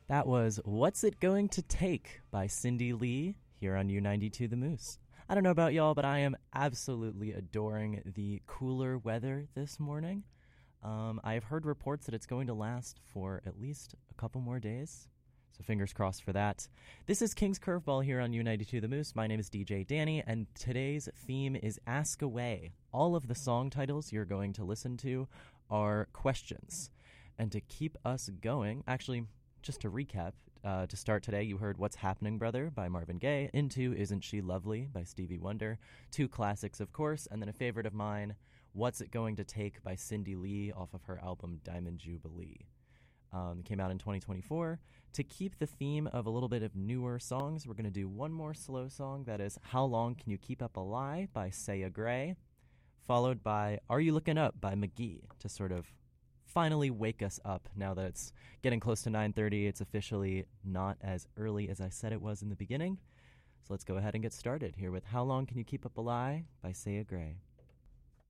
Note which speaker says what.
Speaker 1: That was What's It Going to Take by Cindy Lee here on U92 The Moose. I don't know about y'all, but I am absolutely adoring the cooler weather this morning. I have heard reports that it's going to last for at least a couple more days, so fingers crossed for that. This is King's Curveball here on U92 The Moose. My name is DJ Danny, and today's theme is Ask Away. All of the song titles you're going to listen to are questions. And to keep us going, actually, just to recap, to start today, you heard What's Happening, Brother by Marvin Gaye, Into Isn't She Lovely by Stevie Wonder, two classics, of course, and then a favorite of mine, What's It Going to Take by Cindy Lee off of her album Diamond Jubilee. It came out in 2024. To keep the theme of a little bit of newer songs, we're going to do one more slow song, that is How Long Can You Keep Up a Lie by Saya Gray, followed by Are You Looking Up by McGee, to sort of finally wake us up now that it's getting close to 9:30. It's officially not as early as I said it was in the beginning. So let's go ahead and get started here with How Long Can You Keep Up a Lie by Saya Gray.